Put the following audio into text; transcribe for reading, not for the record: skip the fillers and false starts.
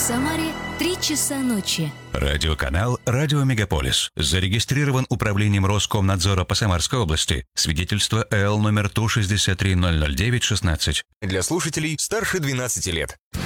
Самаре 3 часа ночи. Радиоканал «Радио Мегаполис». Зарегистрирован управлением Роскомнадзора по Самарской области. Свидетельство ЭЛ номер ТУ 63009-16. Для слушателей старше 12 лет.